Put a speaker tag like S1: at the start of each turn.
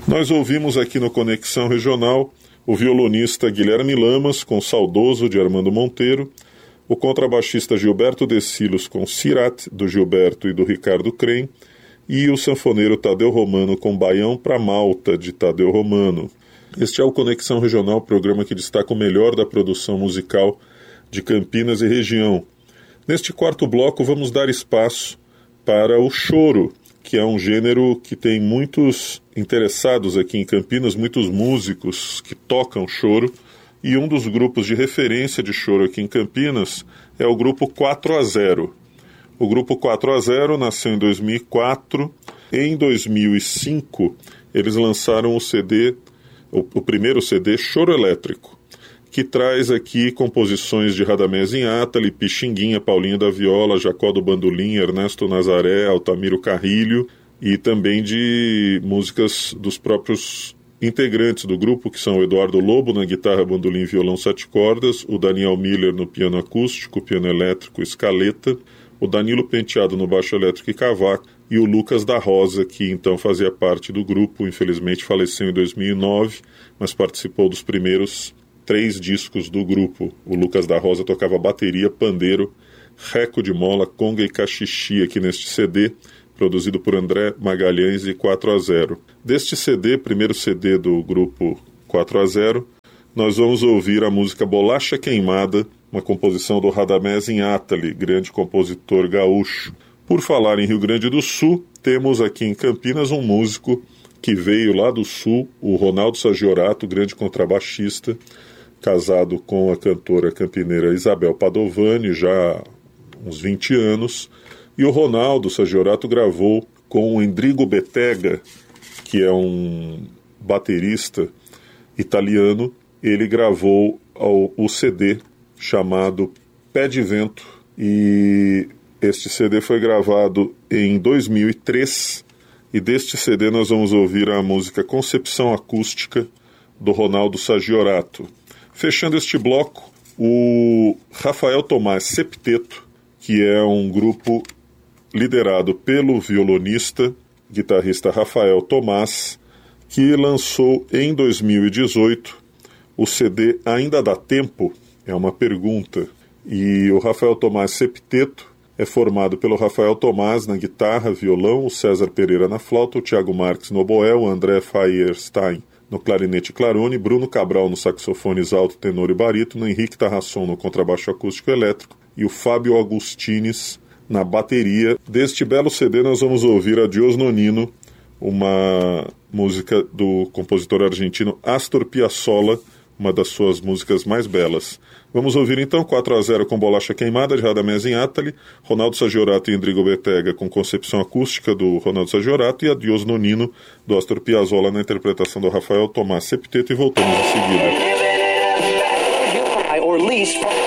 S1: Nós ouvimos aqui no Conexão Regional o violonista Guilherme Lamas com Saudoso, de Armando Monteiro, o contrabaixista Gilberto Decilos com Sirat, do Gilberto e do Ricardo Crem, e o sanfoneiro Tadeu Romano com Baião pra Malta, de Tadeu Romano. Este é o Conexão Regional, programa que destaca o melhor da produção musical de Campinas e região. Neste quarto bloco vamos dar espaço para o choro, que é um gênero que tem muitos interessados aqui em Campinas, muitos músicos que tocam choro, e um dos grupos de referência de choro aqui em Campinas é o grupo 4-0. O grupo 4-0 nasceu em 2004. Em 2005, eles lançaram o primeiro CD, Choro Elétrico, que traz aqui composições de Radamés Inátali, Pixinguinha, Paulinho da Viola, Jacó do Bandolim, Ernesto Nazaré, Altamiro Carrilho, e também de músicas dos próprios integrantes do grupo, que são o Eduardo Lobo na guitarra, bandolim e violão 7 cordas, o Daniel Miller no piano acústico, piano elétrico, escaleta, o Danilo Penteado no baixo elétrico e cavaco, e o Lucas da Rosa, que então fazia parte do grupo, infelizmente faleceu em 2009, mas participou dos primeiros 3 discos do grupo. O Lucas da Rosa tocava bateria, pandeiro, reco de mola, conga e cachixi aqui neste CD, produzido por André Magalhães e 4-0. Deste CD, primeiro CD do grupo 4-0, nós vamos ouvir a música Bolacha Queimada, uma composição do Radamés Inátali, grande compositor gaúcho. Por falar em Rio Grande do Sul, temos aqui em Campinas um músico que veio lá do Sul, o Ronaldo Sagiorato, grande contrabaixista, casado com a cantora campineira Isabel Padovani, já há uns 20 anos, e o Ronaldo Sagiorato gravou com o Endrigo Betega, que é um baterista italiano. Ele gravou o CD chamado Pé de Vento, e este CD foi gravado em 2003, e deste CD nós vamos ouvir a música Concepção Acústica, do Ronaldo Sagiorato. Fechando este bloco, o Rafael Tomás Septeto, que é um grupo liderado pelo violonista, guitarrista Rafael Tomás, que lançou em 2018 o CD Ainda Dá Tempo? É uma pergunta. E o Rafael Tomás Septeto é formado pelo Rafael Tomás na guitarra, violão, o César Pereira na flauta, o Thiago Marques no oboé, o André Feierstein no clarinete clarone, Bruno Cabral no saxofones alto, tenor e barítono, Henrique Tarrasson no contrabaixo acústico elétrico e o Fábio Agustines na bateria. Deste belo CD nós vamos ouvir Adiós Nonino, uma música do compositor argentino Astor Piazzolla, uma das suas músicas mais belas. Vamos ouvir então 4-0 com Bolacha Queimada, de Radamés Inátali, Ronaldo Sagiorato e Endrigo Betega com Concepção Acústica, do Ronaldo Sagiorato, e Adiós Nonino, do Astor Piazzolla, na interpretação do Rafael Tomás Septeto, e voltamos em seguida.